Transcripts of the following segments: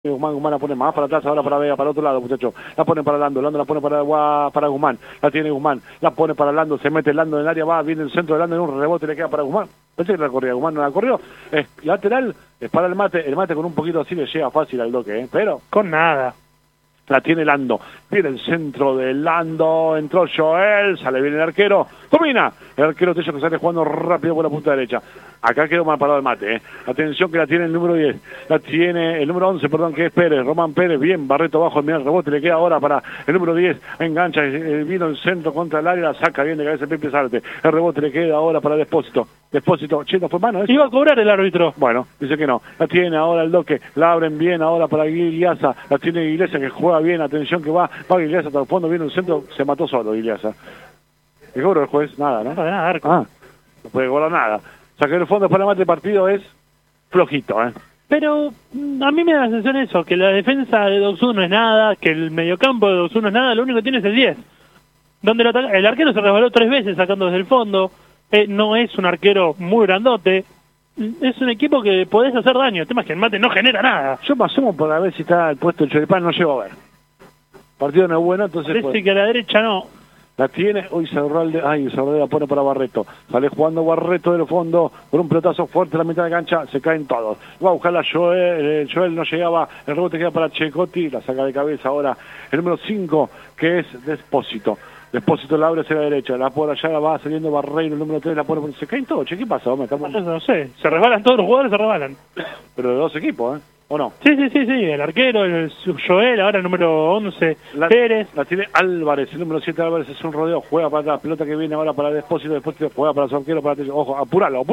Guzmán la pone más para atrás, ahora para Vega, para otro lado, muchachos. La pone para Lando la pone para Guzmán. La tiene Guzmán, la pone para Lando, se mete Lando en el área, va, viene el centro de Lando en un rebote, le queda para Guzmán. Pensé que la corría, Guzmán no la corrió. Es lateral, es para el mate con un poquito así le llega fácil al Doque, pero con nada. La tiene Lando, viene el centro de Lando, entró Joel, sale bien el arquero, domina, el arquero Tello que sale jugando rápido por la punta derecha. Acá quedó mal parado el mate, Atención que la tiene el número 10, la tiene el número 11, perdón, que es Pérez, Román Pérez, bien, Barreto abajo, mira el rebote, le queda ahora para el número 10, engancha, vino el centro contra el área, la saca bien de cabeza Pepe Sarte, el rebote le queda ahora para Despósito, che, ¿no fue mano eso? Iba a cobrar el árbitro. Bueno, dice que no, la tiene ahora el Doque, la abren bien ahora para Igliasa, la tiene Iglesias que juega bien, atención que va Igliasa hasta el fondo, viene el centro, se mató solo Igliasa. ¿Qué cobró el juez? Nada, ¿no? Nada, Arco. No puede cobrar nada. O sea que en el fondo para el mate partido es flojito, Pero a mí me da la sensación eso, que la defensa de Doxú no es nada, que el mediocampo de Doxú no es nada, lo único que tiene es el 10. Donde el arquero se resbaló 3 veces sacando desde el fondo, no es un arquero muy grandote, es un equipo que podés hacer daño, el tema es que el mate no genera nada. Yo me asomo para ver si está el puesto el Choripán, no llego a ver. El partido no es bueno, entonces... Parece que a la derecha no. La tiene, Saurralde la pone para Barreto, sale jugando Barreto del fondo, con un pelotazo fuerte en la mitad de cancha, se caen todos, va a buscar la Joel, no llegaba, el rebote queda para Checotti, la saca de cabeza ahora el número 5, que es Despósito la abre hacia la derecha, la por allá va saliendo Barreiro, el número 3, la pone, se caen todos, ¿qué pasa? No sé, se resbalan todos los jugadores, se resbalan. Pero de 2 equipos, ¿o no? Sí, el arquero, el Joel, ahora el número 11, Pérez. La tiene Álvarez, el número 7 Álvarez es un rodeo, juega para la pelota que viene ahora para Despósito juega para su arquero, para Tello, ojo, apúralo,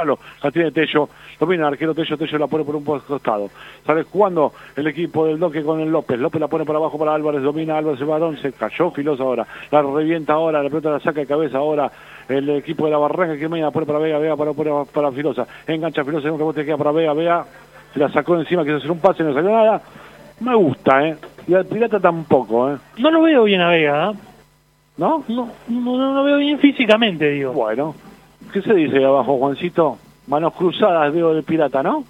la tiene Tello, domina el arquero Tello la pone por un costado, sale jugando el equipo del Doque con el López la pone para abajo para Álvarez, domina Álvarez el balón, se cayó filoso ahora, la revienta ahora, la pelota la saca de cabeza ahora, el equipo de la Barranca que media pone para Vega para Filosa, engancha Filosa en un rebote que queda para Vega, se la sacó encima, quiso hacer un pase, no salió nada. Me gusta, Y al Pirata tampoco, No lo veo bien a Vega, ¿no? No lo veo bien físicamente, digo. Bueno, ¿qué se dice ahí abajo, Juancito? Manos cruzadas veo del Pirata, ¿no?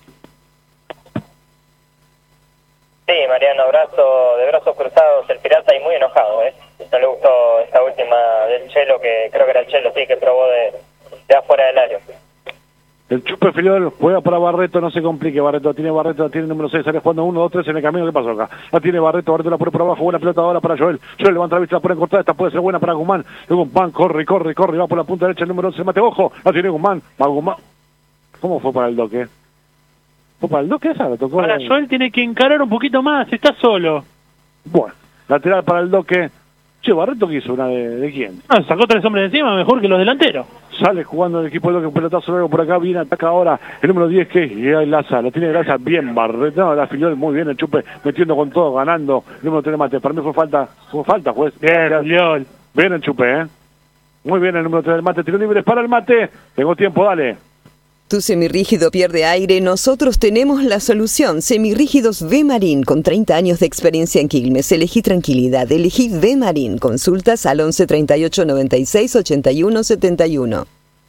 Sí, Mariano, de brazos cruzados el Pirata y muy enojado, No le gustó esta última del Chelo, que creo que era el Chelo, sí, que probó de afuera del área. El Chupe Filiol juega para Barreto, no se complique, Barreto, tiene el número 6, sale jugando 1, 2, 3 en el camino, ¿qué pasó acá? La tiene Barreto la pone por abajo, buena pelota ahora para Joel levanta la vista, la pone cortada, esta puede ser buena para Guzmán, Guzmán corre, va por la punta derecha, el número 11, mate, ojo, la tiene Guzmán, ¿cómo fue para el Doque? ¿Fue para el Doque esa? Ahora Joel tiene que encarar un poquito más, está solo. Bueno, lateral para el Doque. Che, Barreto que hizo una de quién? Sacó 3 hombres de encima, mejor que los delanteros. Sale jugando el equipo de Doque, un pelotazo largo por acá, viene, ataca ahora el número 10 que es Laza, la tiene Laza, bien Barreto, la Filiol muy bien, el Chupe metiendo con todo, ganando, el número 3 mate, para mí fue falta, juez. Bien, Filiol. Bien el Chupe, muy bien el número 3 del mate, tiro libre para el mate, tengo tiempo, dale. Tu semirrígido pierde aire, nosotros tenemos la solución. Semirrígidos V-Marín, con 30 años de experiencia en Quilmes. Elegí tranquilidad, elegí V-Marín. Consultas al 11 38 96 81 71.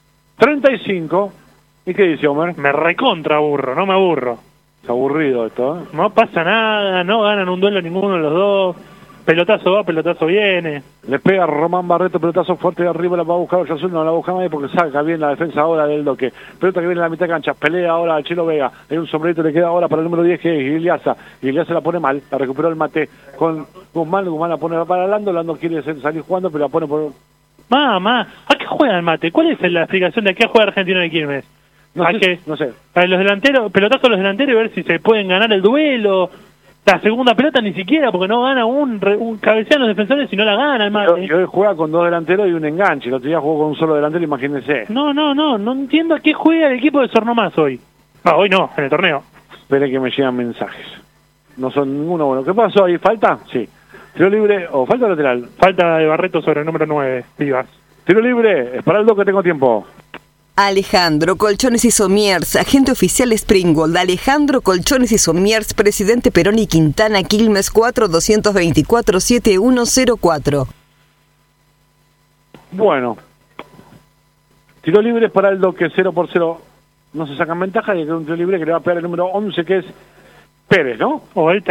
35. ¿Y qué dice, Homer? Me recontra aburro, no me aburro. Es aburrido esto, No pasa nada, no ganan un duelo ninguno de los dos. Pelotazo va, pelotazo viene. Le pega Román Barreto, pelotazo fuerte de arriba, la va a buscar Oyarzún, no la busca nadie porque saca bien la defensa ahora del Doque. Pelota que viene en la mitad de cancha, pelea ahora al Chelo Vega. Hay un sombrerito, le queda ahora para el número 10 que es Igliasa. Igliasa la pone mal, la recuperó el mate con Guzmán la pone para Lando quiere salir jugando, pero la pone por... Mamá, ¿a qué juega el mate? ¿Cuál es la explicación de a qué juega Argentino de Quilmes? No sé. A los delanteros, pelotazo a los delanteros y ver si se pueden ganar el duelo. La segunda pelota ni siquiera, porque no gana un cabecean los defensores y no la gana el mate. Y hoy juega con 2 delanteros y un enganche. El otro día jugó con un solo delantero, imagínense. No entiendo a qué juega el equipo de Sornomás hoy. Hoy no, en el torneo. Espere que me llegan mensajes. No son ninguno bueno. ¿Qué pasó ahí? ¿Falta? Sí. ¿Tiro libre o falta lateral? Falta de Barreto sobre el número 9, Vivas. Tiro libre, es para el Doque, tengo tiempo. Alejandro Colchones y Somiers, agente oficial Springgold. Alejandro Colchones y Somiers, presidente Perón y Quintana, Quilmes 4-224-7104. Bueno, tiro libre para el Doque, 0-0. No se sacan ventaja y hay un tiro libre que le va a pegar el número 11, que es Pérez, ¿no? O él